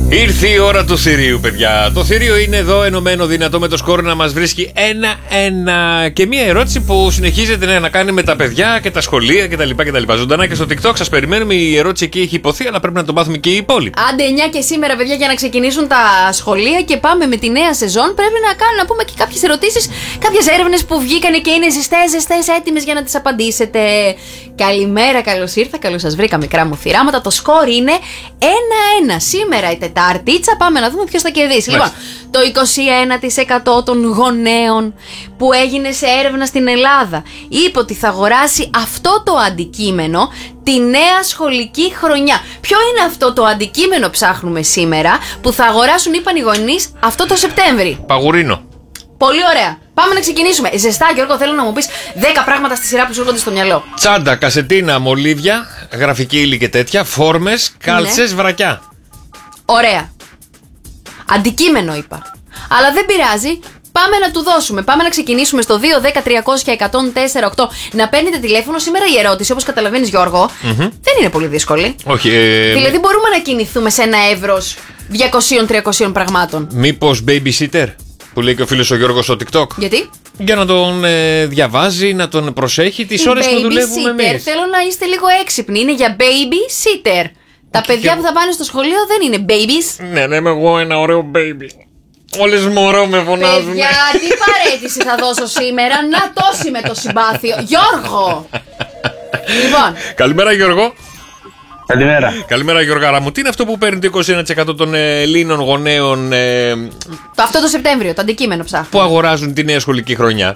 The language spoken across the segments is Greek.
Ήρθε η ώρα του θηρίου, παιδιά. Το θηρίο είναι εδώ, ενωμένο, δυνατό, με το σκόρ να μας βρίσκει 1-1. Και μία ερώτηση που συνεχίζεται να κάνει με τα παιδιά και τα σχολεία κτλ. Ζωντανά και στο TikTok σας περιμένουμε. Η ερώτηση εκεί έχει υποθεί, αλλά πρέπει να το μάθουμε και οι υπόλοιποι. Άντε 9 και σήμερα, παιδιά, για να ξεκινήσουν τα σχολεία και πάμε με τη νέα σεζόν. Πρέπει να πούμε και κάποιες ερωτήσεις, κάποιες έρευνες που βγήκανε και είναι ζεστές, έτοιμες για να τις απαντήσετε. Καλημέρα, καλώς ήρθα, καλώς σας βρήκα, μικρά μου θηράματα. Το σκορ είναι 1-1. Σήμερα η Τετάρτιτσα, πάμε να δούμε ποιος θα κερδίσει. Λοιπόν, το 21% των γονέων που έγινε σε έρευνα στην Ελλάδα είπε ότι θα αγοράσει αυτό το αντικείμενο τη νέα σχολική χρονιά. Ποιο είναι αυτό το αντικείμενο, ψάχνουμε σήμερα, που θα αγοράσουν, είπαν οι γονείς, αυτό το Σεπτέμβρη? Παγουρίνο. Πολύ ωραία. Πάμε να ξεκινήσουμε. Ζεστά, Γιώργο, θέλω να μου πεις 10 πράγματα στη σειρά που σου έρχονται στο μυαλό. Τσάντα, κασετίνα, μολύβια, γραφική ύλη και τέτοια, φόρμες, κάλτσες, βρακιά. Ωραία. Αντικείμενο είπα. Αλλά δεν πειράζει. Πάμε να του δώσουμε. Πάμε να ξεκινήσουμε στο 2-10-300-1048. Να παίρνετε τηλέφωνο. Σήμερα η ερώτηση, όπως καταλαβαίνεις, Γιώργο, δεν είναι πολύ δύσκολη. Όχι. Δηλαδή μπορούμε να κινηθούμε σε ένα εύρος 200-300 πραγμάτων. Μήπως babysitter, που λέει και ο φίλος ο Γιώργος στο TikTok? Γιατί? Για να τον διαβάζει, να τον προσέχει τις ώρες που δουλεύουμε εμείς. Θέλω να είστε λίγο έξυπνοι. Είναι για babysitter. Τα παιδιά που θα πάνε στο σχολείο δεν είναι babies. Ναι, είμαι εγώ ένα ωραίο baby. Όλες μωρό με φωνάζουν. Παιδιά, τι παρέτηση θα δώσω σήμερα? Να τόση με το συμπάθειο. Γιώργο! Λοιπόν. Καλημέρα, Γιώργο. Καλημέρα. Καλημέρα, Γιώργαρα μου. Τι είναι αυτό που παίρνει το 21% των Ελλήνων γονέων Αυτό το Σεπτέμβριο, το αντικείμενο ψάχνω. που αγοράζουν τη νέα σχολική χρονιά?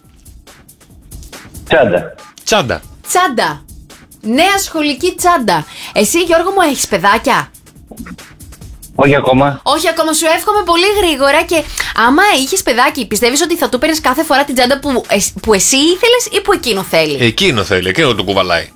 Τσάντα. Τσάντα. Τσάντα. Νέα σχολική τσάντα. Εσύ, Γιώργο μου, έχεις παιδάκια? Όχι ακόμα. Όχι ακόμα, σου εύχομαι πολύ γρήγορα. Και άμα είχες παιδάκι, πιστεύεις ότι θα του παίρνεις κάθε φορά την τσάντα που εσύ ήθελες ή που εκείνο θέλει? Εκείνο θέλει, εκείνο το κουβαλάει.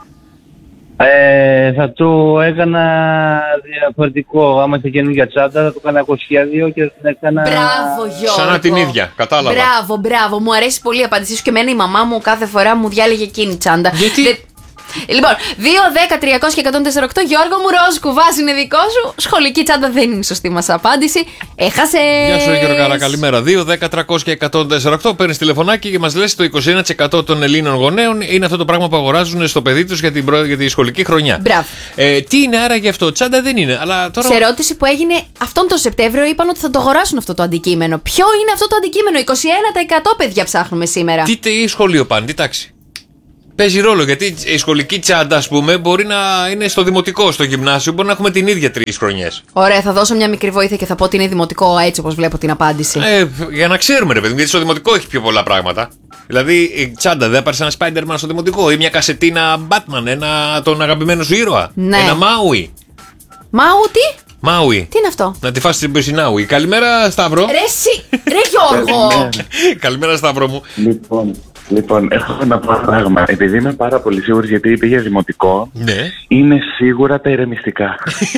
Θα του έκανα διαφορετικό. Άμα είσαι καινούργια τσάντα, θα του έκανα 22 και θα την έκανα. Μπράβο, Γιώργο. Σαν να την ίδια, κατάλαβα. Μπράβο. Μου αρέσει πολύ η απάντησή σου και εμένα η μαμά μου κάθε φορά μου διάλεγε εκείνη η τσάντα. Γιατί? Λοιπόν, 2-10-300-1048. Γιώργο μου, ροζ κουβάς είναι δικό σου. Σχολική τσάντα δεν είναι η σωστή μας απάντηση. Έχασε. Γεια σου, Γιώργαρα, καλημέρα. 2-10-300-1048. Παίρνεις τηλεφωνάκι και μας λες το 21% των Ελλήνων γονέων είναι αυτό το πράγμα που αγοράζουν στο παιδί τους για τη σχολική χρονιά. Μπράβο. Τι είναι άραγε αυτό? Τσάντα δεν είναι. Αλλά τώρα... Σε ερώτηση που έγινε αυτόν τον Σεπτέμβριο, είπαν ότι θα το αγοράσουν αυτό το αντικείμενο. Ποιο είναι αυτό το αντικείμενο? 21% παιδιά ψάχνουμε σήμερα. Τι σχολείο πάνε, τι τάξη? Παίζει ρόλο, γιατί η σχολική τσάντα, ας πούμε, μπορεί να είναι στο δημοτικό, στο γυμνάσιο, μπορεί να έχουμε την ίδια 3 χρονιές. Ωραία, θα δώσω μια μικρή βοήθεια και θα πω ότι είναι δημοτικό, έτσι όπως βλέπω την απάντηση. Για να ξέρουμε, ρε παιδί μου, γιατί στο δημοτικό έχει πιο πολλά πράγματα. Δηλαδή, η τσάντα δεν πάρει ένα Spider-Man στο δημοτικό ή μια κασετίνα Batman, τον αγαπημένο σου ήρωα. Ναι. Ένα Maui. Μάου, τι? Maui. Τι είναι αυτό? Να τη φας στην πισινάουι. Καλημέρα, Σταύρο. Ρε Γιώργο. Καλημέρα, Σταύρο μου. Λοιπόν, έχω να πω ένα πράγμα. Επειδή είμαι πάρα πολύ σίγουρος, γιατί πήγε δημοτικό, Ναι. είναι σίγουρα τα ηρεμιστικά.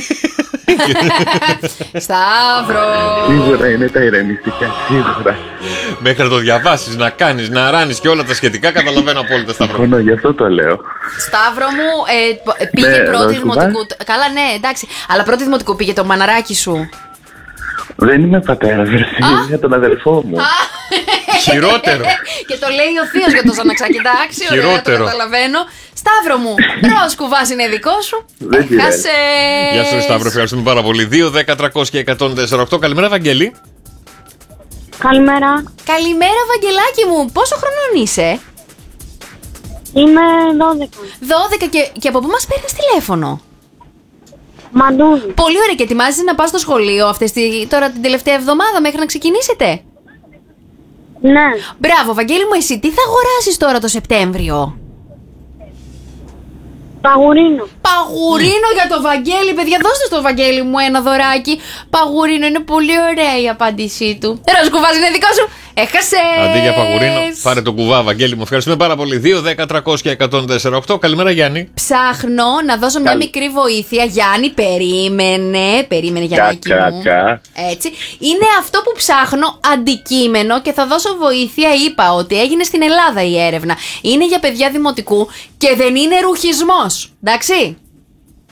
Σταύρο. Σίγουρα είναι τα ηρεμιστικά, σίγουρα. Μέχρι να το διαβάσεις, να κάνεις, να ράνεις και όλα τα σχετικά, καταλαβαίνω απόλυτα, Σταύρο. Συμφωνώ, γι' αυτό το λέω. Σταύρο μου, πήγε Ναι, πρώτη Ρόσκου, δημοτικού. Καλά, ναι, εντάξει. Αλλά πρώτη δημοτικού πήγε το μαναράκι σου. Δεν είμαι πατέρας, για τον αδελφό μου. Χειρότερο. Και το λέει ο θείος για το Ζαναξάκι. Εντάξει, ωραία, το Χειρότερο. καταλαβαίνω. Σταύρο μου, ροζ κουβάς είναι δικό σου. Δεν πειράζει. Γεια σου, Σταύρο, ευχαριστούμε πάρα πολύ. 2-10-300-1048. Καλημέρα, Βαγγέλη. Καλημέρα. Καλημέρα, Βαγγελάκι μου. Πόσο χρονών είσαι? Είμαι 12. 12 και από πού μας παίρνεις τηλέφωνο? Μαντούζη. Πολύ ωραία, και ετοιμάζεσαι να πας στο σχολείο τώρα την τελευταία εβδομάδα μέχρι να ξεκινήσετε? Ναι. Μπράβο, Βαγγέλη μου, εσύ τι θα αγοράσεις τώρα το Σεπτέμβριο? Παγουρίνο. Παγουρίνο για το Βαγγέλη, παιδιά, δώστε στο Βαγγέλη μου ένα δωράκι. Παγουρίνο, είναι πολύ ωραία η απάντησή του. Ροζ κουβάς είναι δικό σου. Έχασες. Αντί για παγουρίνο, πάρε το κουβά, Βαγγέλη μου. Ευχαριστούμε πάρα πολύ. 2-10-300-1048. Καλημέρα, Γιάννη. Ψάχνω να δώσω μια μικρή βοήθεια. Γιάννη, περίμενε Γιάννη μου. Έτσι. Είναι αυτό που ψάχνω, αντικείμενο, και θα δώσω βοήθεια. Είπα ότι έγινε στην Ελλάδα η έρευνα. Είναι για παιδιά δημοτικού και δεν είναι ρουχισμός. Εντάξει.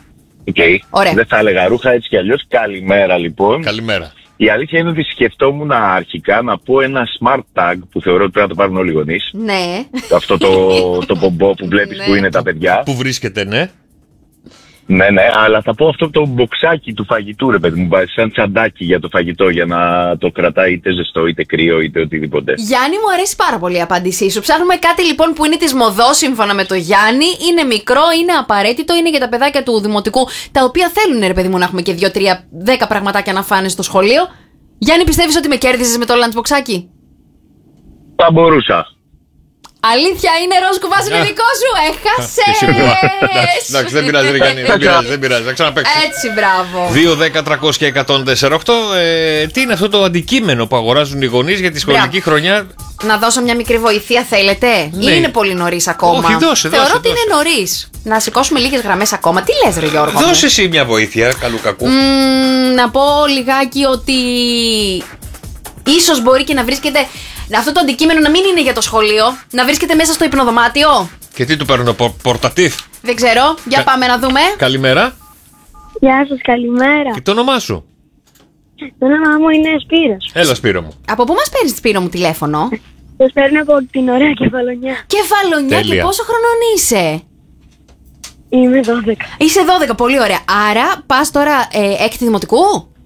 Okay. Ωραία. Δεν θα έλεγα ρούχα έτσι κι αλλιώς. Καλημέρα λοιπόν. Καλημέρα. Η αλήθεια είναι ότι σκεφτόμουν αρχικά να πω ένα smart tag που θεωρώ ότι πρέπει να το πάρουν όλοι οι γονείς. Ναι. Αυτό το πομπό που βλέπεις Ναι. που είναι τα παιδιά. Πού βρίσκεται, ναι. Ναι, αλλά θα πω αυτό το μποξάκι του φαγητού, ρε παιδί μου, σαν τσαντάκι για το φαγητό, για να το κρατάει είτε ζεστό, είτε κρύο, είτε οτιδήποτε. Γιάννη, μου αρέσει πάρα πολύ η απάντησή σου. Ψάχνουμε κάτι λοιπόν που είναι της μοδός σύμφωνα με το Γιάννη. Είναι μικρό, είναι απαραίτητο, είναι για τα παιδάκια του δημοτικού, τα οποία θέλουν, ρε παιδί μου, να έχουμε και 2, 3, 10 πραγματάκια να φάνε στο σχολείο. Γιάννη, πιστεύεις ότι με κέρδισες με το lunchboxάκι? Θα μπορούσα. Αλήθεια είναι, Ροζ Κουβάς, είναι δικό σου. Έχασες. Εντάξει, δεν πειράζει, Γιάννη. Δεν πειράζει, θα ξαναπαίξει. Έτσι, μπράβο. 2, 10, 300 και 104,8. Τι είναι αυτό το αντικείμενο που αγοράζουν οι γονείς για τη σχολική χρονιά? Να δώσω μια μικρή βοήθεια, θέλετε? Ναι. Ή είναι πολύ νωρίς ακόμα? Όχι, δώσε. Θεωρώ ότι είναι νωρίς. Να σηκώσουμε λίγες γραμμές ακόμα. Τι λες, ρε Γιώργο? Δώσε εσύ μια βοήθεια, καλού κακού. Να πω λιγάκι ότι ίσως μπορεί και να βρίσκεται αυτό το αντικείμενο να μην είναι για το σχολείο, να βρίσκεται μέσα στο υπνοδωμάτιο. Και τι του παίρνω, πορτατίφ? Δεν ξέρω. Για πάμε να δούμε. Καλημέρα. Γεια σας, καλημέρα. Και το όνομά σου? Το όνομά μου είναι Σπύρος. Έλα, Σπύρο μου. Από πού μας παίρνεις, Σπύρο μου, τηλέφωνο? Σας παίρνω από την ωραία Κεφαλονιά. Κεφαλονιά. Και Τέλεια. πόσο χρονών είσαι? Είμαι 12. Είσαι 12, πολύ ωραία. Άρα πας τώρα έκτη δημοτικού?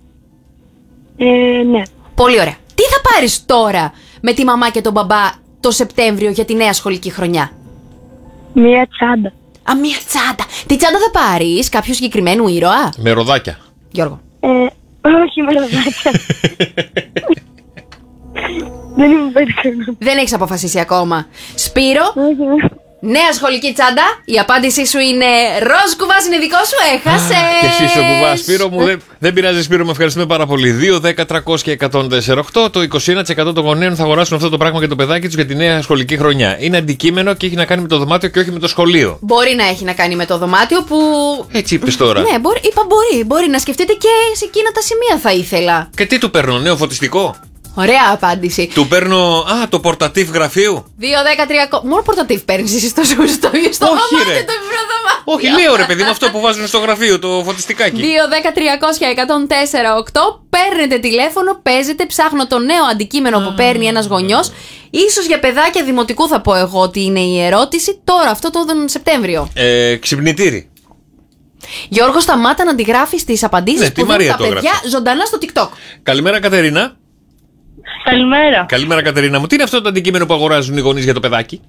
Ναι. Πολύ ωραία. Τι θα πάρεις τώρα με τη μαμά και τον μπαμπά το Σεπτέμβριο για τη νέα σχολική χρονιά? Μία τσάντα. Α, μία τσάντα. Τι τσάντα θα πάρεις, κάποιου συγκεκριμένου ήρωα? Με ροδάκια. Γιώργο. Όχι με ροδάκια. Δεν είμαι 5 χρονών. Δεν έχεις αποφασίσει ακόμα. Σπύρο, Όχι. νέα σχολική τσάντα. Η απάντησή σου είναι ροζ κουβάς, είναι δικό σου. Έχασες. Και εσύ στο κουβά, Σπύρο μου. Δεν πειράζει, Σπύρο μου, ευχαριστούμε πάρα πολύ. 2, 10, 300 και 104,8. Το 21% των γονέων θα αγοράσουν αυτό το πράγμα για το παιδάκι του για τη νέα σχολική χρονιά. Είναι αντικείμενο και έχει να κάνει με το δωμάτιο και όχι με το σχολείο. Μπορεί να έχει να κάνει με το δωμάτιο που. Έτσι είπε τώρα. Ναι, μπορεί να σκεφτείτε και σε εκείνα τα σημεία θα ήθελα. Και τι του παίρνω, νέο φωτιστικό? Ωραία απάντηση. Του παίρνω, το πορτατίφ γραφείου. 2, 10, 300. Μόνο πορτατίφ παίρνεις εσύ στο Όχι, δωμάτιο, ρε. το υπνοδωμάτιο. Όχι, λέω ρε παιδί μου, αυτό που βάζουν στο γραφείο, το φωτιστικάκι. 2, 10, 300, 104, 8. Παίρνετε τηλέφωνο, παίζετε, ψάχνω το νέο αντικείμενο που παίρνει ένας γονιός. Ίσως για παιδάκια δημοτικού θα πω εγώ ότι είναι η ερώτηση. Τώρα, αυτό τον Σεπτέμβριο. Ξυπνητήρι. Γιώργο, σταμάτα να αντιγράφεις τις απαντήσεις Ναι, τη που δίνουν Μαρία τα το παιδιά έγραφε. ζωντανά στο TikTok. Καλημέρα, Κατερίνα. Καλημέρα. Καλημέρα, Κατερίνα μου. Τι είναι αυτό το αντικείμενο που αγοράζουν οι γονείς για το παιδάκι?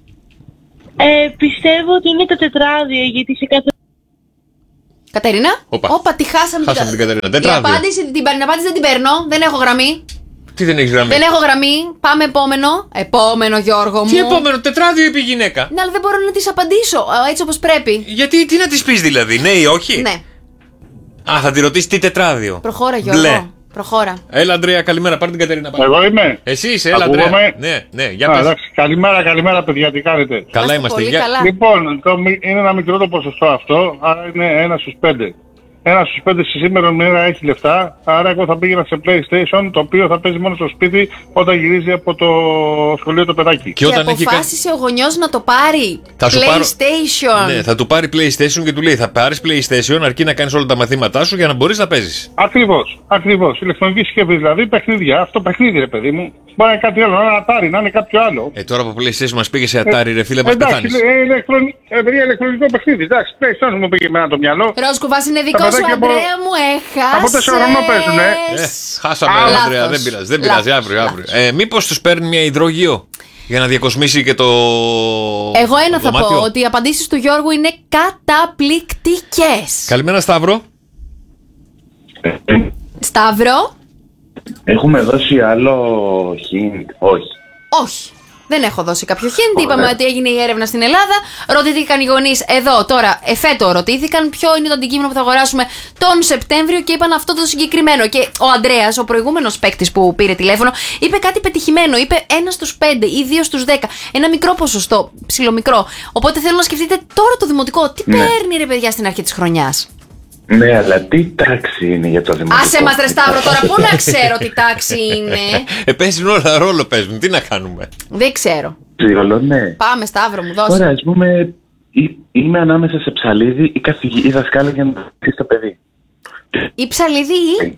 Πιστεύω ότι είναι το τετράδιο, γιατί σε κάθε... Κατερίνα, Όπα. τη χάσαμε. Χάσαμε την Κατερίνα. Η Τετράδιο. απάντηση, την απάντηση δεν την παίρνω, δεν έχω γραμμή. Τι δεν έχει γραμμή? Δεν έχω γραμμή. Πάμε επόμενο. Επόμενο, Γιώργο μου. Τι επόμενο, τετράδιο είπε η γυναίκα. Ναι, αλλά δεν μπορώ να τη απαντήσω έτσι όπως πρέπει. Γιατί, τι να τη πει δηλαδή, ναι ή όχι? Ναι. Α, θα τη ρωτήσει τι τετράδιο. Προχώρα, Γιώργο. Μπλε. Προχώρα. Έλα, Αντρέα, καλημέρα. Πάρε την Κατερίνα. Πάρε. Εγώ είμαι. Εσύ είσαι, έλα, Αντρέα. Ναι, για πες. Εντάξει. Καλημέρα, παιδιά, τι κάνετε? Καλά Είμαστε είμαστε. πολύ Για... καλά. Λοιπόν, είναι ένα μικρό το ποσοστό αυτό, άρα είναι 1 στους 5. 1 στους 5 στη σήμερα μέρα έχει λεφτά, άρα εγώ θα πήγαινα σε PlayStation, το οποίο θα παίζει μόνο στο σπίτι όταν γυρίζει από το σχολείο το παιδάκι. Και όταν έχει αποφάσισε ο γονιός να το πάρει Θα σου πάρω- PlayStation. Ναι, θα του πάρει PlayStation και του λέει: θα πάρεις PlayStation αρκεί να κάνεις όλα τα μαθήματά σου για να μπορείς να παίζεις. Ακριβώς. Ηλεκτρονική συσκευή δηλαδή, παιχνίδια. Αυτό παιχνίδι, ρε παιδί μου. Μπορεί να είναι κάτι άλλο, να είναι Atari, να είναι κάποιο άλλο. Τώρα από PlayStation μας πήγε σε Atari, ρε φίλε, μας Εντάξει, πεθάνεις. ηλεκτρονικό παιχνίδι. Εντάξει, PlayStation μου πήγε εμένα το μυαλό. Ροζ κουβάς, είναι δικό Τα σου, παιδάκια Αντρέα μου, από 4 χρονών παίζουνε. Χάσαμε, Λάθος. Ανδρέα, δεν πειράζει, αύριο. Μήπως τους παίρνει μια υδρογείο για να διακοσμήσει και το. Εγώ ένα θα δωμάτιο? πω, ότι οι απαντήσεις του Γιώργου είναι καταπληκτικές. Καλημέρα, Σταύρο. Σταύρο, Έχουμε δώσει άλλο hint? Όχι. όχι. Δεν έχω δώσει κάποιο hint. Είπαμε ότι έγινε η έρευνα στην Ελλάδα. Ρωτήθηκαν οι γονείς εδώ τώρα, εφέτο ρωτήθηκαν ποιο είναι το αντικείμενο που θα αγοράσουμε τον Σεπτέμβριο και είπαν αυτό το συγκεκριμένο. Και ο Ανδρέας, ο προηγούμενος παίκτης που πήρε τηλέφωνο, είπε κάτι πετυχημένο. Είπε 1 στους 5 ή 2 στους 10. Ένα μικρό ποσοστό, ψιλομικρό. Οπότε θέλω να σκεφτείτε τώρα το δημοτικό. Τι παίρνει ρε παιδιά στην αρχή της χρονιάς? Ναι, αλλά τι τάξη είναι για το δημοτικό? Άσε μας ρε Σταύρο τώρα, πού να ξέρω τι τάξη είναι? Παίζουν όλα ρόλο, παίζουν. Τι να κάνουμε? Δεν ξέρω. Ρόλο, ναι. Πάμε Σταύρο μου, δώσε. Ωραία, ας πούμε Είμαι ανάμεσα σε ψαλίδι ή δασκάλα για να βοηθήσει το παιδί. Ή ψαλίδι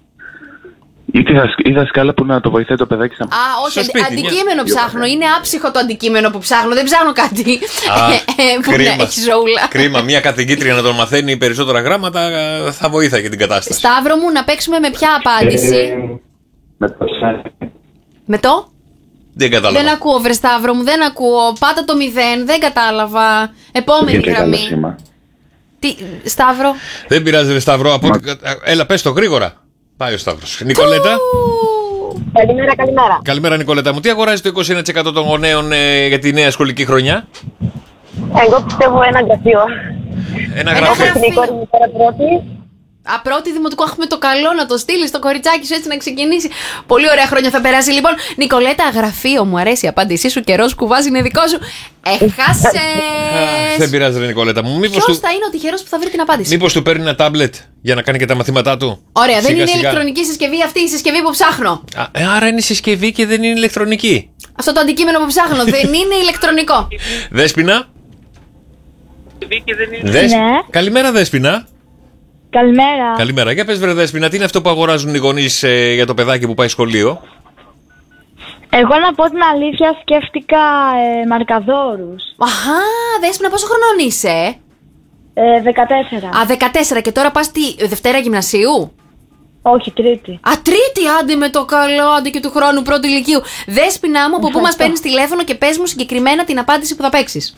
Ή δασκάλα που να το βοηθάει το παιδάκι σαν... όχι, στο σπίτι, αντικείμενο ψάχνω. Είναι άψυχο το αντικείμενο που ψάχνω. Δεν ψάχνω κάτι που να έχει ζωούλα. Κρίμα, μια καθηγήτρια να τον μαθαίνει περισσότερα γράμματα θα βοήθαγε την κατάσταση. Σταύρο μου, να παίξουμε με ποια απάντηση? Με το ψάρι. Με το? Δεν κατάλαβα. Δεν ακούω, βρε Σταύρο μου, δεν ακούω. Πάτα το 0, δεν κατάλαβα. Επόμενη γραμμή. Τι, Σταύρο? Δεν πειράζει, ρε Σταύρο. Έλα, πες το γρήγορα. Πάει ο Σταύρος. Νικολέτα. Καλημέρα. Καλημέρα, Νικολέτα μου. Τι αγοράζει το 21% των γονέων για τη νέα σχολική χρονιά? Εγώ πιστεύω ένα γραφείο. Ένα γραφείο. Όπως είναι η κόρη μου τώρα πρώτη. Πρώτη δημοτικού, έχουμε το καλό να το στείλει στο κοριτσάκι σου έτσι να ξεκινήσει. Πολύ ωραία χρόνια θα περάσει. Λοιπόν, Νικολέτα, γραφείο, μου αρέσει η απάντησή σου. Καιρός κουβάζει είναι δικό σου. Έχασε. Δεν πειράζει, ρε Νικολέτα μου. Ποιος θα είναι ο τυχερός που θα βρει την απάντηση? Μήπως του παίρνει ένα τάμπλετ για να κάνει και τα μαθήματά του? Ωραία, δεν είναι ηλεκτρονική συσκευή αυτή η συσκευή που ψάχνω. Άρα είναι συσκευή και δεν είναι ηλεκτρονική. Αυτό το αντικείμενο που ψάχνω δεν είναι ηλεκτρονικό. Δέσποινα. Ναι. Καλημέρα, Δέσποινα. Καλημέρα. Καλημέρα. Για πες, βρε Δέσποινα, τι είναι αυτό που αγοράζουν οι γονείς για το παιδάκι που πάει σχολείο? Εγώ να πω την αλήθεια σκέφτηκα μαρκαδόρους. Αχά, Δέσποινα, πόσο χρονών είσαι? 14. 14 και τώρα πας τη Δευτέρα γυμνασίου? Όχι, Τρίτη. Τρίτη, άντε με το καλό, άντε και του χρόνου πρώτου ηλικίου. Δέσποινα μου, από πού μας παίρνεις τηλέφωνο και πες μου συγκεκριμένα την απάντηση που θα παίξεις?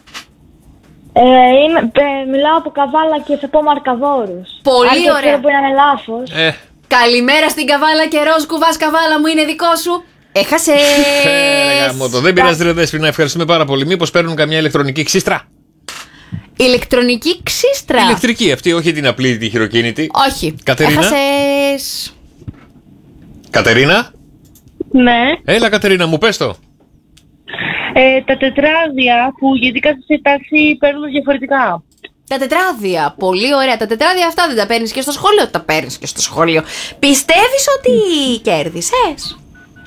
Μιλάω από Καβάλα και θα πω μαρκαδόρους. Πολύ ωραία. Ξέρω που είναι λάθος. Καλημέρα στην Καβάλα και ροζ κουβάς Καβάλα μου, είναι δικό σου. Έχασες. Δεν πειράζει, ρε Δέσποινα, ευχαριστούμε πάρα πολύ. Μήπως παίρνουν καμιά ηλεκτρονική ξύστρα? Ηλεκτρονική ξύστρα? Ηλεκτρική αυτή, όχι την απλή, τη χειροκίνητη. Όχι. Κατερίνα. Έχασες. Κατερίνα. Ναι. Έλα, Κατερίνα μου, πες το. Τα τετράδια που γιατί κάθε τάξη παίρνουν διαφορετικά. Τα τετράδια. Πολύ ωραία. Τα τετράδια αυτά δεν τα παίρνεις και στο σχολείο? Τα παίρνεις και στο σχολείο. Πιστεύεις ότι κέρδισες?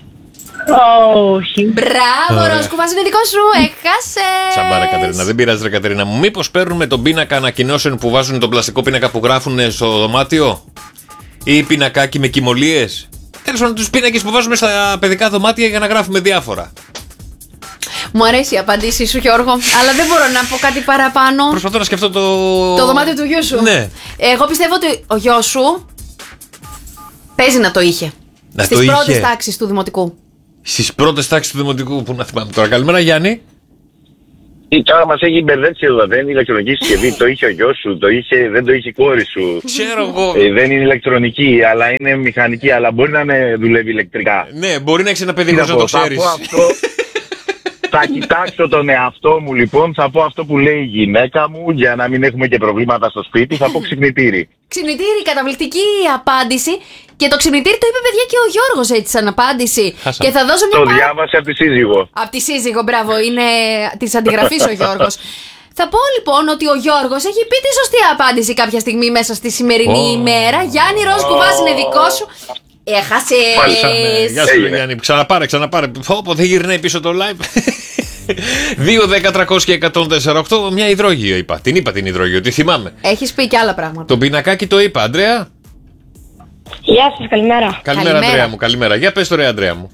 Όχι. Μπράβο, Ροσκουβάς, είναι δικό σου. Έχασες. Τσαμπάρα, Κατερίνα. Δεν πειράζει, ρε Κατερίνα μου. Μήπως παίρνουμε τον πίνακα ανακοινώσεων που βάζουν τον πλαστικό πίνακα που γράφουν στο δωμάτιο? Ή πινακάκι με κοιμωλίες? Τέλος πάντων, τους πίνακες που βάζουμε στα παιδικά δωμάτια για να γράφουμε διάφορα. Μου αρέσει η απάντησή σου, Γιώργο, αλλά δεν μπορώ να πω κάτι παραπάνω. Προσπαθώ να σκεφτώ το δωμάτιο του γιού σου. Ναι. Εγώ πιστεύω ότι ο γιος σου παίζει να το είχε. Στις πρώτες τάξεις του δημοτικού. Στις πρώτες τάξεις του δημοτικού, που να θυμάμαι τώρα. Καλημέρα, Γιάννη. Τώρα μας έχει μπερδέψει εδώ. Δεν είναι ηλεκτρονική συσκευή. Το είχε ο γιος σου, δεν το είχε η κόρη σου. Ξέρω εγώ. Δεν είναι ηλεκτρονική, αλλά είναι μηχανική. Αλλά μπορεί να δουλεύει ηλεκτρικά. Ναι, μπορεί να έχεις ένα παιδί χωρίς να το ξέρεις. Θα κοιτάξω τον εαυτό μου λοιπόν, θα πω αυτό που λέει η γυναίκα μου για να μην έχουμε και προβλήματα στο σπίτι, θα πω ξυπνητήρι. Ξυπνητήρι, καταπληκτική απάντηση. Και το ξυπνητήρι το είπε, παιδιά, και ο Γιώργος έτσι σαν απάντηση. Και θα δώσω μια. Το διάβασε από τη σύζυγο. Από τη σύζυγο, μπράβο, είναι της αντιγραφής ο Γιώργος. Θα πω λοιπόν ότι ο Γιώργος έχει πει τη σωστή απάντηση κάποια στιγμή μέσα στη σημερινή ημέρα. Γιάννη, ροζ κουβάς είναι δικό σου. Έχασες. Γεια σου, Γιάννη. Ξαναπάρε. Δεν γυρνάει πίσω το live. 2, 10, 300 και 104,8. Μια υδρόγειο είπα. Την είπα την υδρόγειο, τη θυμάμαι. Έχεις πει και άλλα πράγματα. Το πινακάκι το είπα, Αντρέα. Γεια σας, καλημέρα. Καλημέρα, Αντρέα μου, καλημέρα. Για πες το ρε, Αντρέα μου.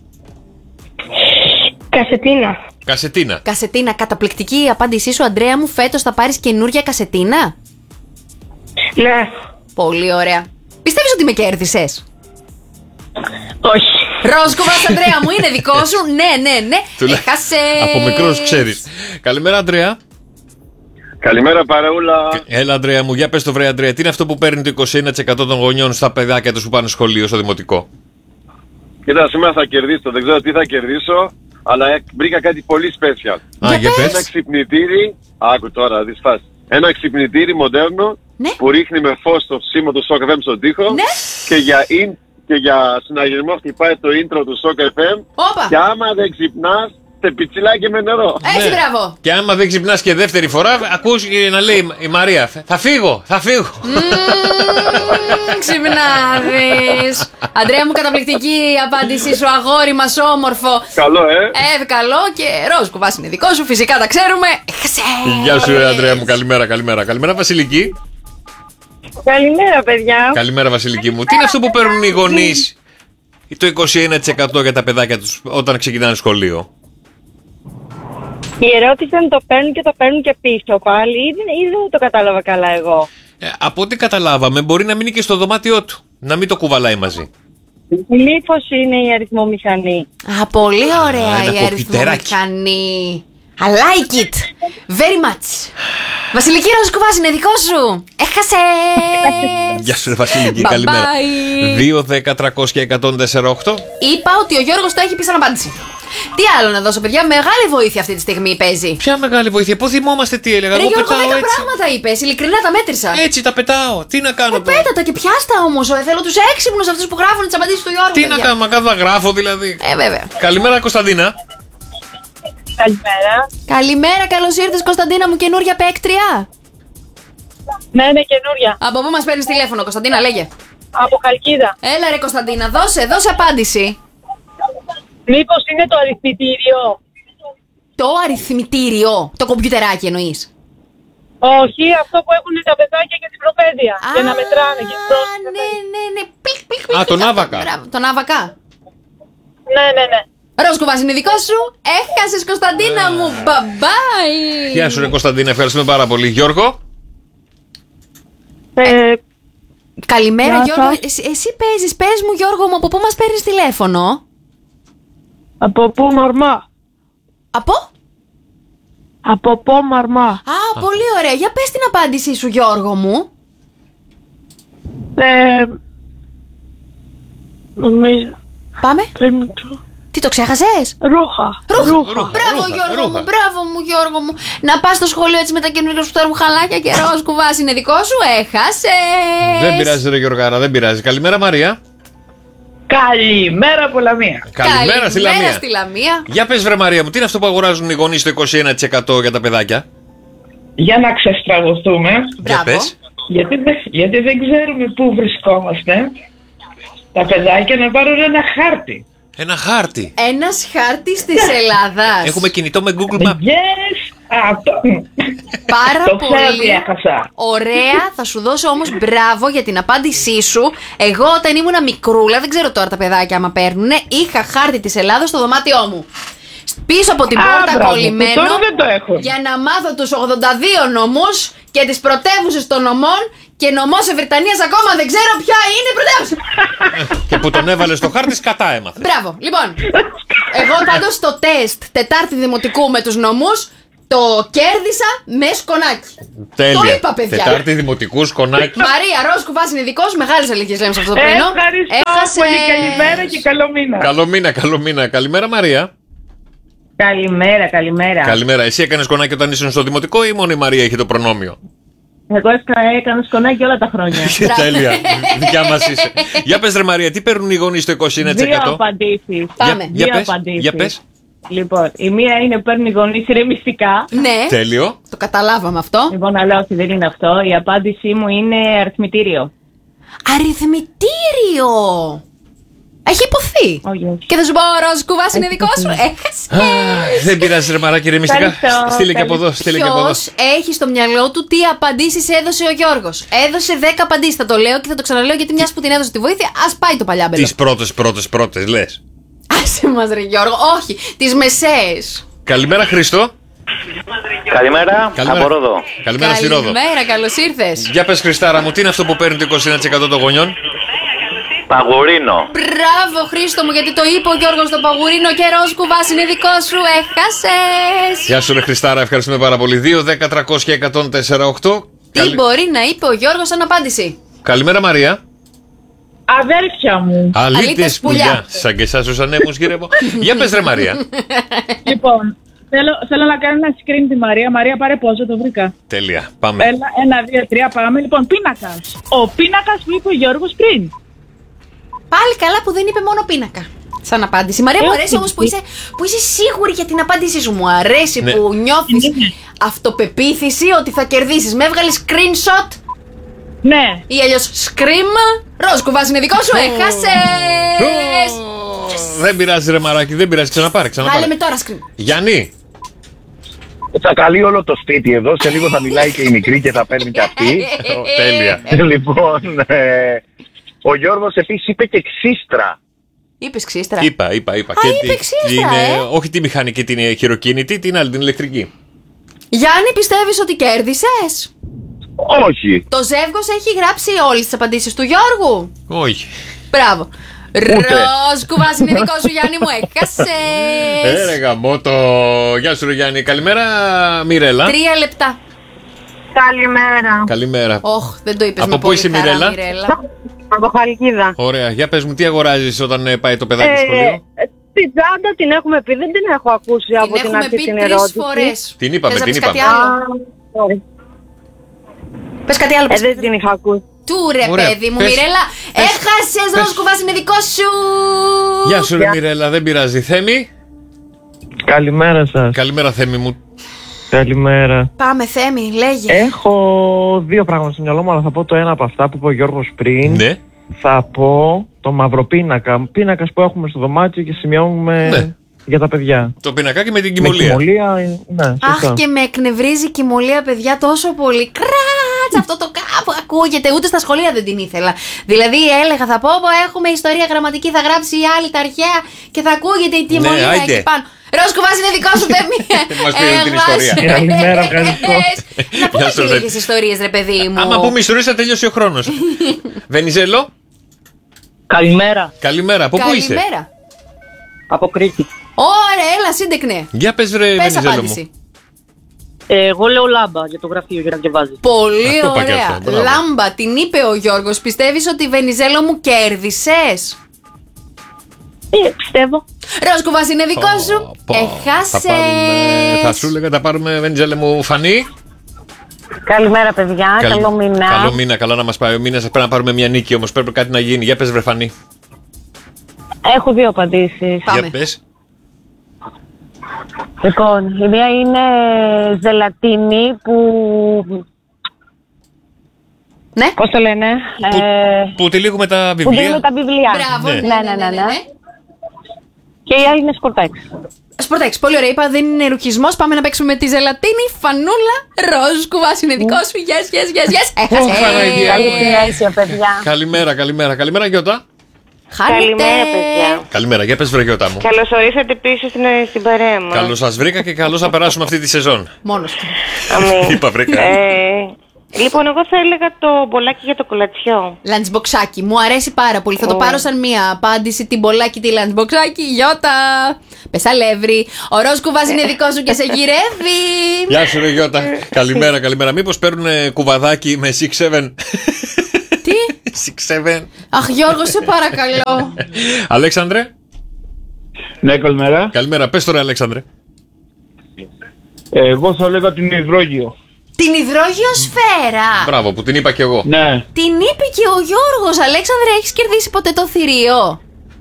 Κασετίνα, καταπληκτική η απάντησή σου, Αντρέα μου. Φέτος θα πάρεις καινούρια κασετίνα? Ναι. Πολύ ωραία. Πιστεύεις ότι με κέρδισες? Όχι. Ροσκουβάς, Αντρέα μου, είναι δικό σου. Ναι. Έχασες. Από μικρός ξέρεις. Καλημέρα, Αντρέα. Καλημέρα, παρεούλα. Έλα, Αντρέα μου, για πες το βρε, Αντρέα. Τι είναι αυτό που παίρνει το 21% των γονιών στα παιδάκια τους που πάνε σχολείο, στο δημοτικό? Κοίτα, σήμερα θα κερδίσω. Δεν ξέρω τι θα κερδίσω, αλλά βρήκα κάτι πολύ special. Για πες. Ένα ξυπνητήρι. Άκου τώρα, δεις φάση. Ένα ξυπνητήρι μοντέρνο, ναι, που ρίχνει με φως το σήμα του Shock FM στον τοίχο, ναι, και για συναγερμό χτυπάει το intro του Shock FM. Όπα. Και άμα δεν ξυπνάς, Ορίστε, πιτσιλάκι με νερό. Έτσι, Ναι. μπράβο. Και άμα δεν ξυπνάς και δεύτερη φορά, ακούς να λέει η Μαρία, θα φύγω. Ξυπνάδεις. Αντρέα μου, καταπληκτική η απάντησή σου, αγόρι μας όμορφο. Καλό, Καλό και ροζ κουβάς είναι δικό σου, φυσικά τα ξέρουμε. Γεια σου, Αντρέα μου, καλημέρα. Καλημέρα, Βασιλική. Καλημέρα, παιδιά. Καλημέρα, Βασιλική μου. Τι είναι αυτό που παίρνουν οι γονείς το 21% για τα παιδάκια τους όταν ξεκινάνε σχολείο? Η ερώτηση ήταν το παίρνουν και το παίρνουν και πίσω πάλι ή δεν το κατάλαβα καλά εγώ. Από ό,τι καταλάβαμε, μπορεί να μείνει και στο δωμάτιό του. Να μην το κουβαλάει μαζί. Μήπως είναι η αριθμομηχανή. Πολύ ωραία ένα η κομπιουτεράκι. αριθμομηχανή. I like it very much. Βασιλική, ροζ κουβάς είναι δικό σου. Έχασες. Γεια σου, Βασιλική, Bye καλημέρα. bye. 2, 10, 300 και 104,8. Είπα ότι ο Γιώργος το έχει πει σαν απάντηση. Τι άλλο να δώσω, παιδιά, μεγάλη βοήθεια αυτή τη στιγμή παίζει. Ποια μεγάλη βοήθεια, πού θυμόμαστε τι έλεγα. Ρε Εγώ Γιώργο, 10 πετάω έτσι. πράγματα είπες, ειλικρινά τα μέτρησα. Έτσι τα πετάω. Τι να κάνω τώρα. Πέτα τα και πιάστα όμως, θέλω τους έξυπνους αυτούς που γράφουν τις απαντήσεις του Γιώργου. Τι να παιδιά. κάνω, μα κάνω να γράφω δηλαδή. Βέβαια. Καλημέρα, Κωνσταντίνα. Καλημέρα. Καλημέρα, καλώς ήρθες Κωνσταντίνα μου, καινούρια παίκτρια. Ναι, είναι καινούρια. Από πού μας παίρνεις τηλέφωνο, Κωνσταντίνα, λέγε. Από Χαλκίδα. Έλα ρε Κωνσταντίνα, δώσε απάντηση. Μήπως είναι το αριθμητήριο? Το αριθμητήριο, το κομπιουτεράκι εννοείς? Όχι, αυτό που έχουν τα παιδάκια για την προπαίδεια. Για να μετράνε και πρόσθετα. Ναι. Πλικ. τον Άβακα. Μπράβο, τον Άβακα. Ναι. Ροζ κουβάς είναι δικό σου. Έχασες Κωνσταντίνα μου. Bye. Γεια σου, ρε Κωνσταντίνα, ευχαριστούμε πάρα πολύ. Γιώργο. Καλημέρα Γεια Γιώργο. σας. Εσύ παίζεις, πες μου Γιώργο μου, από πού μας παίρνεις τηλέφωνο? Από πού Μαρμά? Από πού Μαρμά? Α, πολύ ωραία. Για πες την απάντησή σου Γιώργο μου. Νομίζω. Πάμε. Παίρνει το. Τι το ξέχασες? Ρούχα. Μπράβο Γιώργο μου, μπράβο μου Γιώργο μου. Να πας στο σχολείο έτσι με τα καινούργια σου τα ρουχαλάκια και ροζ κουβάς είναι δικό σου. Έχασες. Δεν πειράζει, ρε Γιωργάρα, δεν πειράζει. Καλημέρα, Μαρία. Καλημέρα από Λαμία. Καλημέρα στη Λαμία. στη Λαμία. Για πες, βρε Μαρία μου, τι είναι αυτό που αγοράζουν οι γονείς το 21% για τα παιδάκια? Για να ξεστραβωθούμε. Για πες. Γιατί δεν ξέρουμε πού βρισκόμαστε. Τα παιδάκια να πάρουν ένα χάρτη. Ένα χάρτη. Ένας χάρτης της Ελλάδας. Έχουμε κινητό με Google Maps. Yes! Αυτό. Πάρα Το ξέρω τι πολύ έχασα. ωραία. Θα σου δώσω όμως μπράβο για την απάντησή σου. Εγώ όταν ήμουνα μικρούλα, δεν ξέρω τώρα τα παιδάκια άμα παίρνουνε, είχα χάρτη της Ελλάδας στο δωμάτιό μου. Πίσω από την πόρτα μπράβο, κολλημένο. τώρα δεν το έχω. Για να μάθω τους 82 νομούς και τις πρωτεύουσες των νομών. Και νομός Ευρυτανίας ακόμα δεν ξέρω ποια είναι η πρωτεύουσα. Και που τον έβαλε στο χάρτη, κατά έμαθε. Μπράβο. Λοιπόν, εγώ πάντως στο τεστ Τετάρτη Δημοτικού με τους νομούς το κέρδισα με σκονάκι. Τέλεια. Το είπα, παιδιά. Τετάρτη Δημοτικού, σκονάκι. Μαρία, ροζ κουβάς είναι δικός, μεγάλες ηλικίες λέμε σε αυτό το πρωινό. Ευχαριστώ Έχασες. πολύ. Καλημέρα και καλό μήνα. Καλό μήνα. Καλημέρα, Μαρία. Καλημέρα. Καλημέρα. Εσύ έκανες σκονάκι όταν ήσουν στο Δημοτικό ή μόνο η Μαρία έχει το προνόμιο? Εγώ έκανα σκονάκι όλα τα χρόνια. Τέλεια. Δικιά μας είσαι. Για πες, ρε Μαρία, τι παίρνουν οι γονείς το 21%? Δύο απαντήσεις. Πάμε. Για Δύο πες, απαντήσεις. για πες. Λοιπόν, η μία είναι παίρνει γονείς ηρεμιστικά. Ναι, Τέλειο. το καταλάβαμε αυτό. Λοιπόν, αλλά όχι, δεν είναι αυτό. Η απάντησή μου είναι αριθμητήριο. Αριθμητήριο. Έχει υποθεί. Όχι. Και θα σου πω, ροζ κουβάς είναι δικό σου. Έχασες. Δεν πειράζει, ρε μαράκι, ηρεμιστικά. Ευχαριστώ. Στείλε και από εδώ. Ποιος έχει στο μυαλό του τι απαντήσεις έδωσε ο Γιώργος? Έδωσε 10 απαντήσεις. Θα το λέω και θα το ξαναλέω γιατί μιας που την έδωσε τη βοήθεια, ας πάει το παλιάμπελο. Τις πρώτες λες. Άσε μας ρε Γιώργο, όχι, τις μεσαίες. Καλημέρα, Χρήστο. Καλημέρα, από Ρόδο. Καλημέρα στη Ρόδο. Καλημέρα, καλώς ήρθες. Για πες, Χριστάρα μου, τι είναι αυτό που παίρνει το 21% των γονιών? Παγουρίνο. Μπράβο Χρήστο μου, γιατί το είπε ο Γιώργος το παγουρίνο και ροζ κουβάς είναι δικό σου. Έχασες. Γεια σου, ρε Χριστάρα, ευχαριστούμε πάρα πολύ. 2, 10, 300 και 104,8. Τι μπορεί να είπε ο Γιώργος σαν απάντηση? Καλημέρα, Μαρία. Αδέρφια μου. Αλήτες πουλιά. Σαν και εσάς τους ανέμους, γύρευω. Για πες, ρε Μαρία. Λοιπόν, θέλω να κάνω ένα screen τη Μαρία. Μαρία, πάρε πόσο, το βρήκα. Τέλεια, πάμε. Έλα, 1, 2, 3, πάμε. Λοιπόν, πίνακας. Ο πίνακας που είπε ο Γιώργος πριν. Πάλι καλά που δεν είπε μόνο πίνακα. Σαν απάντηση. Μαρία, μου αρέσει όμως που είσαι σίγουρη για την απάντησή σου. Μου αρέσει που νιώθεις αυτοπεποίθηση ότι θα κερδίσεις. Με έβγαλες screenshot. Ναι. Ή αλλιώς scream. Ροζ κουβάς είναι δικό σου. Έχασες. Δεν πειράζει, ρε μαράκι, δεν πειράζει. Ξαναπάρε. Βάλε με τώρα scream. Γιάννη. Θα καλεί όλο το σπίτι εδώ, σε λίγο θα μιλάει και η μικρή και θα παίρνει και αυτή. Τέλεια. Λοιπόν, ο Γιώργος επίσης είπε και ξύστρα. Είπες ξύστρα. Είπα. Είπε ξύστρα, όχι τη μηχανική, την χειροκίνητη, την άλλη, την ηλεκτρική. Γιάννη, πιστεύεις ότι κέρδισες? Όχι. Το ζεύγος έχει γράψει όλες τις απαντήσεις του Γιώργου. Όχι. Μπράβο. Ροζ κουβάς είναι δικό σου, Γιάννη μου, έχασες. Ρε γαμώτο. Γεια σου ρε Γιάννη. Καλημέρα Μιρέλα. 3 λεπτά. Καλημέρα. Όχ, δεν το είπες Από με πού πολύ είσαι, χαρά, Μιρέλα? Από Χαλκίδα. Ωραία. Για πες μου, τι αγοράζεις όταν πάει το παιδάκι στο σχολείο? Την τσάντα την έχουμε πει, δεν την έχω ακούσει από την αρχή την ερώτηση. Την έχουμε πει 3 φορές. Την είπαμε, Θες να την πεις κάτι είπαμε. άλλο? Πες κάτι άλλο. Δεν την είχα ακούσει. Του ρε Ωραία, παιδί μου, πες. Μιρέλα. Έχασες, Ροζ κουβάς είναι δικό σου. Γεια σου ρε Μιρέλα, δεν πειράζει. Θέμη. Καλημέρα σας. Καλημέρα Θέμη μου. Καλημέρα. Πάμε, Θέμη, λέγε. Έχω 2 πράγματα στο μυαλό μου, αλλά θα πω το ένα από αυτά που είπε ο Γιώργος πριν. Ναι. Θα πω το μαυροπίνακα. Πίνακας που έχουμε στο δωμάτιο και σημειώνουμε για τα παιδιά. Το πινακάκι με την Με κοιμωλία. κοιμωλία, ναι, σωστά. Αχ, και με εκνευρίζει η κοιμωλία, παιδιά, τόσο πολύ. Κράτς, αυτό το κάπου ακούγεται. Ούτε στα σχολεία δεν την ήθελα. Δηλαδή, έλεγα, θα πω, έχουμε ιστορία γραμματική, θα γράψει η άλλη τα αρχαία και θα ακούγεται η κοιμωλία άιντε. εκεί πάνω. Ροζ κουβάς είναι δικό σου, Θέμη. Μας πήρε την ιστορία. Καλημέρα, ευχαριστώ. Να πούμε Γεια και σου, Θέμη. λίγες ιστορίες, ρε παιδί μου. Άμα πούμε ιστορίες θα τελειώσει ο χρόνος. Βενιζέλο. Καλημέρα. Καλημέρα. Από πού είσαι? Καλημέρα. Από Κρήτη. Ωραία, έλα, σύντεκνε. Για πες ρε Πες Βενιζέλο απάντηση. μου. Εγώ λέω λάμπα για το γραφείο για να διαβάζει. Πολύ Αυτό είπα και ωραία. αυτό, μπράβο. Λάμπα, την είπε ο Γιώργος. Πιστεύεις ότι, Βενιζέλο μου, κέρδισες? Πιστεύω. Ροζ κουβάς είναι δικό σου. Έχασες. Θα σου έλεγα, θα πάρουμε Βενιζέλο μου Φανή. Καλημέρα, παιδιά. Καλό μήνα. Καλό μήνα, καλά να μας πάει ο μήνας. Πρέπει να πάρουμε μια νίκη όμως, πρέπει κάτι να γίνει. Για πες βρε Φανή. Έχω 2 απαντήσεις. Πάμε. Για πες. Λοιπόν, η μία είναι ζελατίνη που... Ναι. Πώς το λένε? Που τυλίγουμε τα Που δίνουμε βιβλία. τα βιβλία. Μπράβο, Ναι. Ναι. Και η άλλη είναι σπορτέξ. Σπορτέξ, πολύ ωραία. Είπα, δεν είναι ρουχισμός. Πάμε να παίξουμε με τη ζελατίνη. Φανούλα, ροζ κουβάς είναι δικό σου. Yes. Παναγία. Καλή συνέχεια, παιδιά. Καλημέρα Γιώτα. Καλημέρα, παιδιά. Καλημέρα, για πες βρε Γιώτα μου. Καλώς ορίσατε πίσω στην παρέα μας. Καλώς σας βρήκα και καλώς θα περάσουμε αυτή τη σεζόν. Μόνος του. Αμήν. Είπα βρήκα. Λοιπόν, εγώ θα έλεγα το μπολάκι για το κολατσιό. Λαντσμποξάκι. Μου αρέσει πάρα πολύ. Θα το πάρω σαν μία απάντηση. Την μπολάκι, τη λαντσμποξάκι. Γιώτα. Πεσαλεύρι. Ο Ροζ κουβάς είναι δικό σου και σε γυρεύει. Γεια σου ρε Γιώτα. Καλημέρα. Μήπως παίρνουν κουβαδάκι με 6-7? Τι? 6-7. Αχ, Γιώργο, σε παρακαλώ. Αλέξανδρε. Ναι, καλημέρα. Καλημέρα. Πες τώρα Αλέξανδρε. Εγώ θα έλεγα την υδρόγειο. Την υδρόγειο σφαίρα. Μπράβο που την είπα κι εγώ. Ναι. Την είπε και ο Γιώργος. Αλέξανδρε, έχεις κερδίσει ποτέ το θηρίο?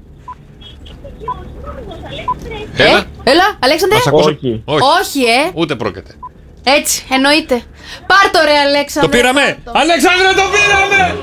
Έλα, Αλέξανδρε. Μας ακούς? Όχι. Όχι, Ούτε πρόκειται. Έτσι, εννοείται. Πάρ' το ρε, Αλέξανδρε. Το πήραμε! Αλέξανδρε, το πήραμε!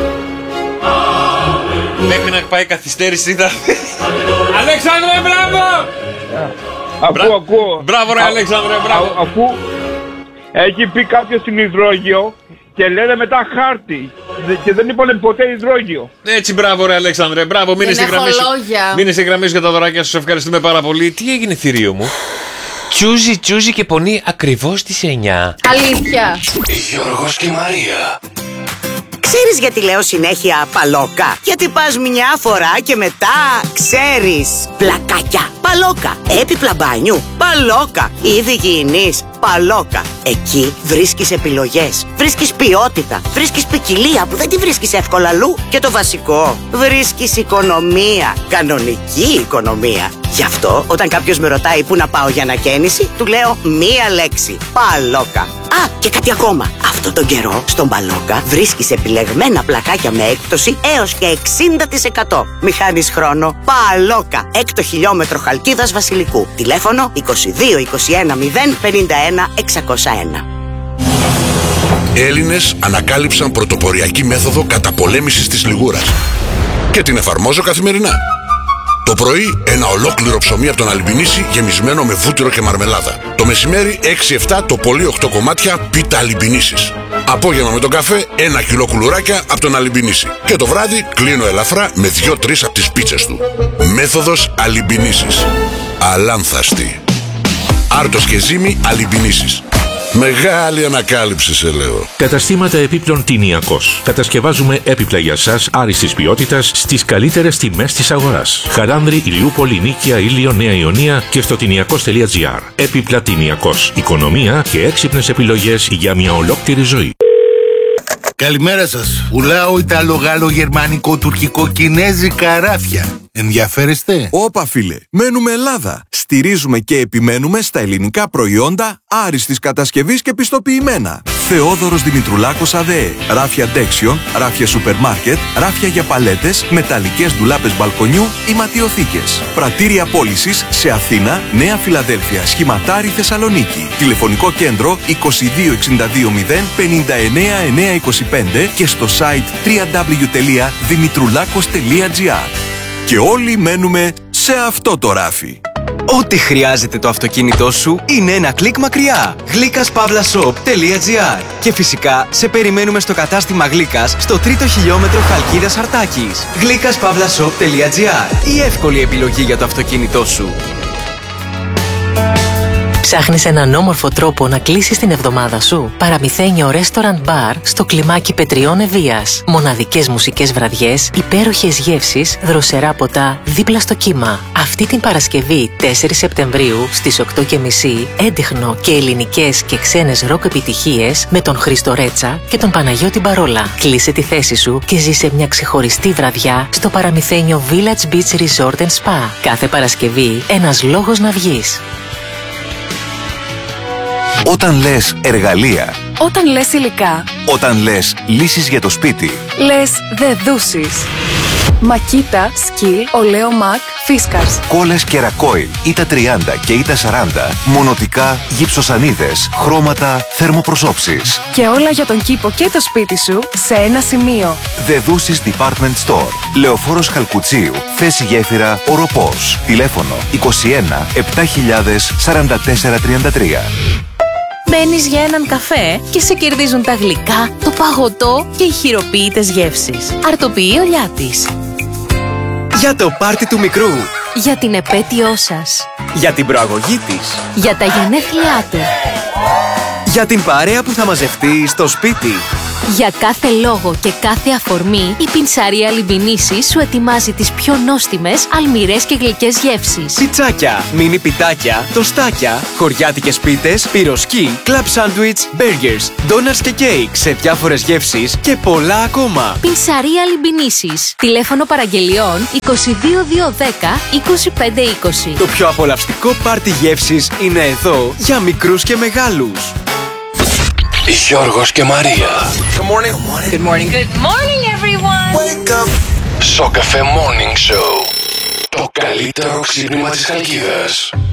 Μέχρι να πάει καθυστέρηση θα... Αλέξανδρε, μπράβο! Ακούω. Μπράβο ρε Αλέξανδρε, μπράβο! Αφού έχει πει κάποιος την υδρόγειο και λένε μετά χάρτη και δεν είπανε ποτέ υδρόγειο. Έτσι, μπράβο ρε Αλέξανδρε, μπράβο, μείνε στη γραμμή σου. Μείνε στη γραμμή σου για τα δωράκια σου, ευχαριστούμε πάρα πολύ. Τι έγινε θηρίο μου? Τσούζι και πονεί ακριβώς τις 9. Αλήθεια. Γιώργος και Μαρία. Ξέρεις γιατί λέω συνέχεια παλόκα? Γιατί πας μια φορά και μετά ξέρεις. Πλακάκια, παλόκα. Έπιπλα μπάνιου, παλόκα. Είδη υγιεινής, Παλόκα. Εκεί βρίσκεις επιλογές, βρίσκεις ποιότητα, βρίσκεις ποικιλία που δεν τη βρίσκεις εύκολα αλλού. Και το βασικό, βρίσκεις οικονομία, κανονική οικονομία. Γι' αυτό όταν κάποιος με ρωτάει πού να πάω για ανακαίνιση, του λέω μία λέξη: Παλόκα. Α, και κάτι ακόμα. Αυτόν τον καιρό στον Παλόκα βρίσκεις επιλεγμένα πλακάκια με έκπτωση έως και 60%. Μη χάνεις χρόνο. Παλόκα, 6ο χιλιόμετρο Χαλκίδας Βασιλικού. Τηλέφωνο 22 21 0 51 601. Έλληνες ανακάλυψαν πρωτοποριακή μέθοδο καταπολέμησης της λιγούρας και την εφαρμόζω καθημερινά. Το πρωί ένα ολόκληρο ψωμί από τον Αλιμπινίση γεμισμένο με βούτυρο και μαρμελάδα. Το μεσημέρι 6-7 το πολύ 8 κομμάτια πίτα Αλιμπινίσης. Απόγευμα με τον καφέ 1 κιλό κουλουράκια από τον Αλιμπινίση. Και το βράδυ κλείνω ελαφρά με 2-3 από τις πίτσες του. Μέθοδος Αλιμπινίσης. Αλάνθαστη. Άρτος και ζύμη Αλιμπινίσης. Μεγάλη ανακάλυψη, σε λέω. Καταστήματα επίπλων Τινιακός. Κατασκευάζουμε έπιπλα για σας άριστης ποιότητας στις καλύτερες τιμές της αγοράς. Χαράνδρη, Ηλιούπολη, Νίκαια, Ήλιο, Νέα Ιωνία και στο τινιακός.gr. Έπιπλα Τινιακός. Οικονομία και έξυπνες επιλογές για μια ολόκληρη ζωή. Καλημέρα σας. Πουλάω Ιταλο, Γάλλο, Γερμανικό, Τουρκικό, Κινέζικα ράφια. Ενδιαφέρεστε? Όπα φίλε, μένουμε Ελλάδα. Στηρίζουμε και επιμένουμε στα ελληνικά προϊόντα άριστης κατασκευής και πιστοποιημένα. Θεόδωρος Δημητρουλάκος ΑΔΕ. Ράφια ντέξιον, ράφια σούπερ μάρκετ, ράφια για παλέτες, μεταλλικές ντουλάπες μπαλκονιού ή ματιοθήκες. Πρατήρια πώλησης σε Αθήνα, Νέα Φιλαδέλφια, Σχηματάρι, Θεσσαλονίκη. Τηλεφωνικό κέντρο 2262 0 59 925 και στο site www.dimitroulakos.gr. Και όλοι μένουμε σε αυτό το ράφι. Ό,τι χρειάζεται το αυτοκίνητό σου είναι ένα κλικ μακριά. Glykaspavlashop.gr. Και φυσικά σε περιμένουμε στο κατάστημα Γλύκας στο 3ο χιλιόμετρο Χαλκίδας Αρτάκης. Glykaspavlashop.gr. Η εύκολη επιλογή για το αυτοκίνητό σου. Ψάχνεις έναν όμορφο τρόπο να κλείσεις την εβδομάδα σου? Παραμυθένιο Restaurant Bar στο κλιμάκι Πετριών Ευβοίας. Μοναδικές μουσικές βραδιές, υπέροχες γεύσεις, δροσερά ποτά δίπλα στο κύμα. Αυτή την Παρασκευή 4 Σεπτεμβρίου στις 8:30 έντεχνο και ελληνικές και ξένες ροκ επιτυχίες με τον Χρήστο Ρέτσα και τον Παναγιώτη Μπαρόλα. Κλείσε τη θέση σου και ζήσε μια ξεχωριστή βραδιά στο Παραμυθένιο Village Beach Resort & Spa. Κάθε Παρασκευή ένας λόγος να βγεις. Όταν λες εργαλεία, όταν λες υλικά, όταν λες λύσεις για το σπίτι, λες δεδούσεις. Μακίτα, Σκυλ, Ολέο Μακ, Φίσκαρς. Κόλλες και Ρακόιλ, ΙΤΑ 30 και ΙΤΑ 40, μονοτικά, γυψοσανίδες, χρώματα, θερμοπροσώψεις. Και όλα για τον κήπο και το σπίτι σου σε ένα σημείο. Δεδούσεις Department Store. Λεωφόρος Χαλκουτσίου, θέση γέφυρα Οροπός. Τηλέφωνο 21 7000 4433. Μπαίνεις για έναν καφέ και σε κερδίζουν τα γλυκά, το παγωτό και οι χειροποίητες γεύσεις. Αρτοποιεί ο Λιάτης. Για το πάρτι του μικρού. Για την επέτειό σας. Για την προαγωγή της. Για τα γενέθλιά του. Για την παρέα που θα μαζευτεί στο σπίτι. Για κάθε λόγο και κάθε αφορμή, η πινσαρία Αλιμπινίση σου ετοιμάζει τις πιο νόστιμες, αλμυρές και γλυκές γεύσεις. Πιτσάκια, μίνι πιτάκια, τοστάκια, χωριάτικες πίτες, πυροσκή, κλαμπ σάντουιτς, μπέργκερς, ντόνατς και κέικ σε διάφορες γεύσεις και πολλά ακόμα. Πινσαρία Αλιμπινίσης. Τηλέφωνο παραγγελιών 22210 2520. Το πιο απολαυστικό πάρτι γεύσης είναι εδώ για μικρούς και μεγάλους. Γιώργος και Μαρία. Good morning. Good morning. Good morning everyone. Wake up. Σοκαφέ Morning Show. Το καλύτερο ξύπνημα της Χαλκίδας.